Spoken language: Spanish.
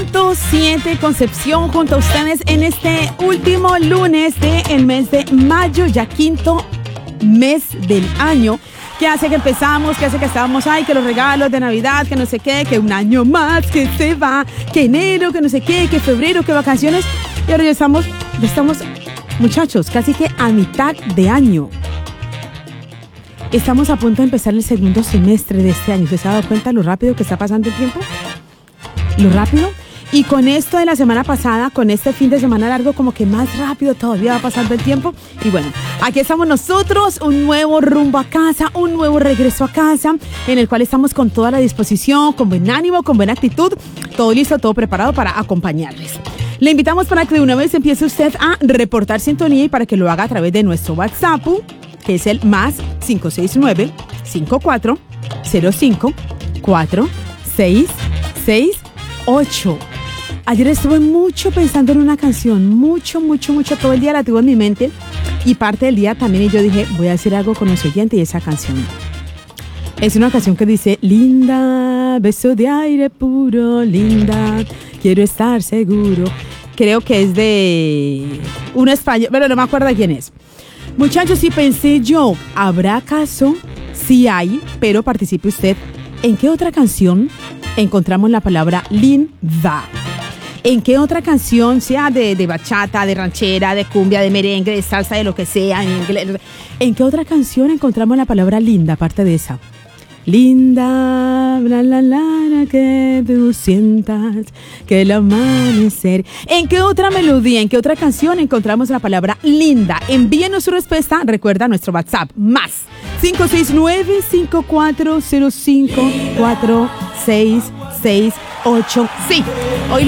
100.7 Concepción junto a ustedes en este último lunes del mes de mayo, ya quinto mes del año. ¿Qué hace que empezamos? ¿Qué hace que estábamos ahí? Que los regalos de Navidad, que no sé qué, que un año más, que se va, que enero, que no sé qué, que febrero, que vacaciones. Y ahora ya estamos, muchachos, casi que a mitad de año. Estamos a punto de empezar el segundo semestre de este año. ¿Se ha dado cuenta lo rápido que está pasando el tiempo? Lo rápido. Y con esto de la semana pasada, con este fin de semana largo, como que más rápido todavía va pasando el tiempo. Y bueno, aquí estamos nosotros, un nuevo rumbo a casa, un nuevo regreso a casa, en el cual estamos con toda la disposición, con buen ánimo, con buena actitud, todo listo, todo preparado para acompañarles. Le invitamos para que de una vez empiece usted a reportar sintonía y para que lo haga a través de nuestro WhatsApp, que es el más 569-5405-4668. Ayer estuve mucho pensando en una canción, mucho, todo el día la tuve en mi mente y parte del día también, y yo dije, voy a hacer algo con los oyentes y esa canción. Es una canción que dice, linda, beso de aire puro, linda, quiero estar seguro. Creo que es de un español, pero no me acuerdo de quién es. Muchachos, sí pensé yo, ¿habrá caso? Sí hay, pero participe usted. ¿En qué otra canción encontramos la palabra linda? ¿En qué otra canción, sea de bachata, de ranchera, de cumbia, de merengue, de salsa, de lo que sea, en inglés? ¿En qué otra canción encontramos la palabra linda, aparte de esa? Linda, la la la, que tú sientas que el amanecer. ¿En qué otra melodía, en qué otra canción encontramos la palabra linda? Envíenos su respuesta, recuerda nuestro WhatsApp, más 569-5405-4668. Sí, hoy